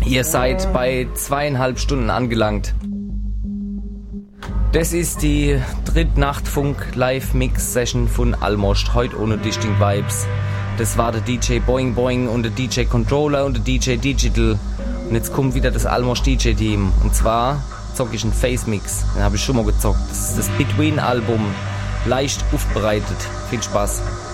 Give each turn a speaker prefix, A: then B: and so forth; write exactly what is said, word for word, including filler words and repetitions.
A: Ihr seid bei zweieinhalb Stunden angelangt. Das ist die Drittnachtfunk-Live-Mix-Session von Almost, heute ohne Distinct Vibes. Das war der D J Boing Boing und der D J Controller und der D J Digital. Und jetzt kommt wieder das Almost D J-Team. Und zwar zocke ich einen Face-Mix. Den habe ich schon mal gezockt. Das ist das Between-Album. Leicht aufbereitet. Viel Spaß.